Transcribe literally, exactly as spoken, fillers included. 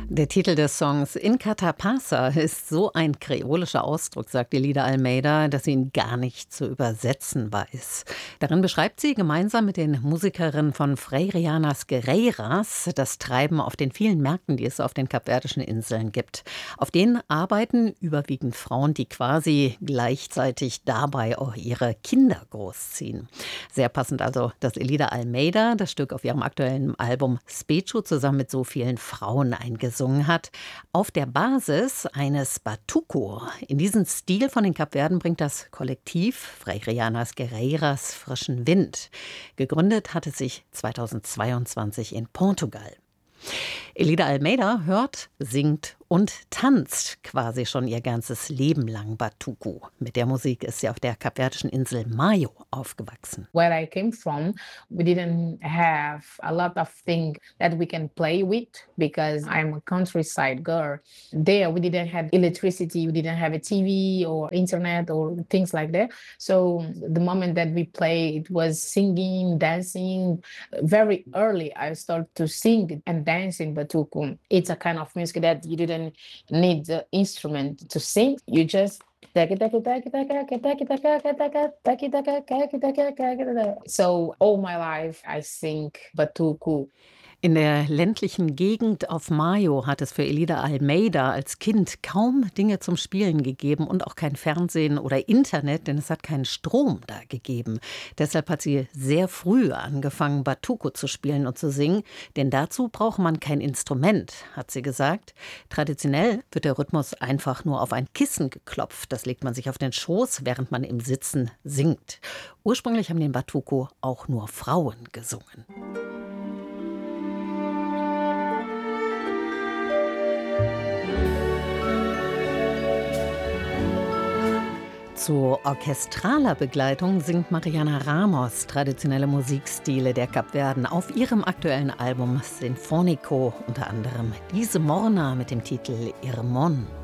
Der Titel des Songs Inkatha Pasa ist so ein kreolischer Ausdruck, sagt Elida Almeida, dass sie ihn gar nicht zu übersetzen weiß. Darin beschreibt sie gemeinsam mit den Musikerinnen von Freirianas Guerreiras das Treiben auf den vielen Märkten, die es auf den Kapverdischen Inseln gibt. Auf denen arbeiten überwiegend Frauen, die quasi gleichzeitig dabei auch ihre Kinder großziehen. Sehr passend also, dass Elida Almeida das Stück auf ihrem aktuellen Album Spechu zusammen mit so vielen Frauen eingesungen hat, auf der Basis eines Batuco. In diesen Stil von den Kapverden bringt das Kollektiv Freirianas Guerreiras frischen Wind. Gegründet hat es sich zweitausendzweiundzwanzig in Portugal. Elida Almeida hört, singt und tanzt quasi schon ihr ganzes Leben lang Batuco. Mit der Musik ist sie auf der kapverdischen Insel Maio aufgewachsen. Where I came from, we didn't have a lot of things that we can play with because I'm a countryside girl. There we didn't have electricity, we didn't have a T V or internet or things like that. So the moment that we play, it was singing, dancing. Very early I started to sing and dance in Batuco. It's a kind of music that you didn't need the instrument to sing. You just so all my life I sing Batuco. In der ländlichen Gegend auf Maio hat es für Elida Almeida als Kind kaum Dinge zum Spielen gegeben und auch kein Fernsehen oder Internet, denn es hat keinen Strom da gegeben. Deshalb hat sie sehr früh angefangen, Batuco zu spielen und zu singen, denn dazu braucht man kein Instrument, hat sie gesagt. Traditionell wird der Rhythmus einfach nur auf ein Kissen geklopft. Das legt man sich auf den Schoß, während man im Sitzen singt. Ursprünglich haben den Batuco auch nur Frauen gesungen. Zu orchestraler Begleitung singt Mariana Ramos traditionelle Musikstile der Kapverden auf ihrem aktuellen Album Sinfonico, unter anderem diese Morna mit dem Titel Irmon.